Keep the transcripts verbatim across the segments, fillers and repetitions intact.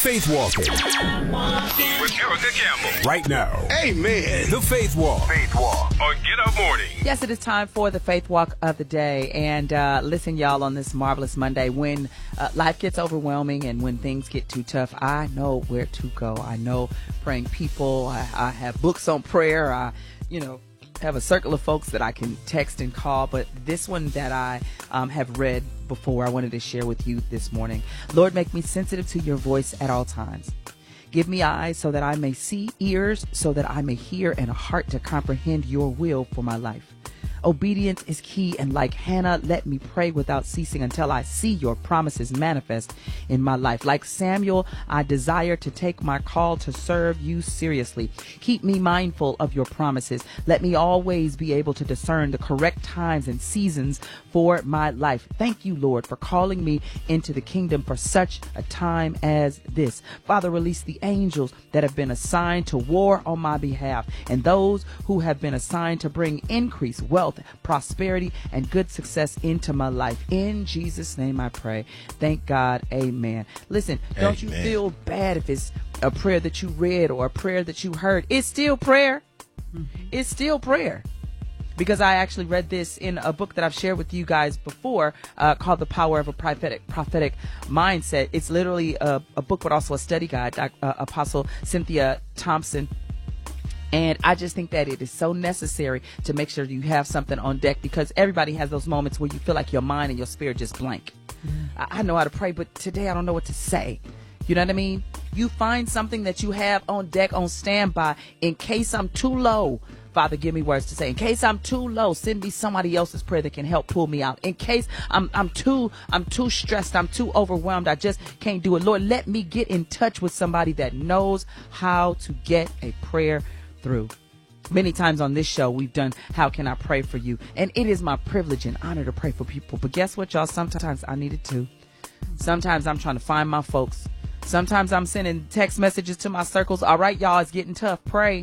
Faith Walking with Erica Campbell. Right now. Amen. The Faith Walk. Faith Walk on Get Up Morning. Yes, it is time for the Faith Walk of the day. And uh, listen, y'all, on this marvelous Monday, when uh, life gets overwhelming and when things get too tough, I know where to go. I know praying people. I, I have books on prayer. I, you know, have a circle of folks that I can text and call. But this one that I um, have read before, I wanted to share with you this morning. Lord, make me sensitive to your voice at all times. Give me eyes so that I may see, ears so that I may hear, and a heart to comprehend your will for my life. Obedience is key, and like Hannah, let me pray without ceasing until I see your promises manifest in my life. Like Samuel, I desire to take my call to serve you seriously. Keep me mindful of your promises. Let me always be able to discern the correct times and seasons for my life. Thank you, Lord, for calling me into the kingdom for such a time as this. Father, release the angels that have been assigned to war on my behalf, and those who have been assigned to bring increase, wealth, prosperity, and good success into my life. In Jesus' name I pray. Thank God. Amen. Listen, don't Amen. You feel bad if it's a prayer that you read or a prayer that you heard. It's still prayer. It's still prayer. Because I actually read this in a book that I've shared with you guys before uh, called The Power of a Prophetic Prophetic Mindset. It's literally a, a book, but also a study guide. Uh, Apostle Cynthia Thompson. And I just think that it is so necessary to make sure you have something on deck, because everybody has those moments where you feel like your mind and your spirit just blank. Mm-hmm. I, I know how to pray, but today I don't know what to say. You know what I mean? You find something that you have on deck, on standby, in case I'm too low. Father, give me words to say. In case I'm too low, send me somebody else's prayer that can help pull me out. In case I'm I'm too I'm too stressed, I'm too overwhelmed, I just can't do it. Lord, let me get in touch with somebody that knows how to get a prayer through. Many times on this show, we've done How Can I Pray For You? And it is my privilege and honor to pray for people. But guess what, y'all? Sometimes I need it too. Sometimes I'm trying to find my folks. Sometimes I'm sending text messages to my circles. All right, y'all, it's getting tough. Pray.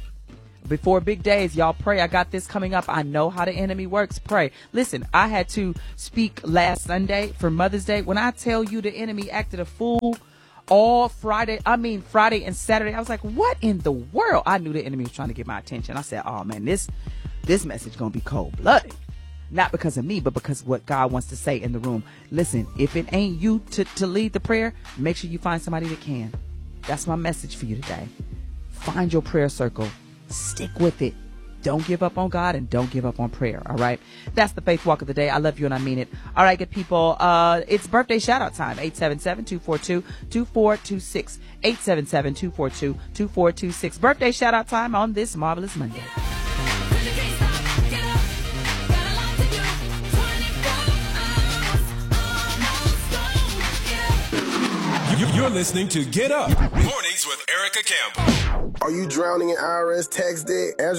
Before big days, y'all pray. I got this coming up. I know how the enemy works. Pray. Listen, I had to speak last Sunday for Mother's Day. When I tell you the enemy acted a fool all Friday, I mean Friday and Saturday, I was like, what in the world? I knew the enemy was trying to get my attention. I said, oh man, this this message gonna be cold-blooded. Not because of me, but because of what God wants to say in the room. Listen, if it ain't you to, to lead the prayer, make sure you find somebody that can. That's my message for you today. Find your prayer circle. Stick with it. Don't give up on God and don't give up on prayer. All right. That's the Faith Walk of the day. I love you and I mean it. All right, good people. Uh, it's birthday shout out time. eight seven seven, two four two, two four two six. eight seven seven, two four two, two four two six. Birthday shout out time on this marvelous Monday. You're listening to Get Up Mornings with Erica Campbell. Are you drowning in I R S tax debt? Answer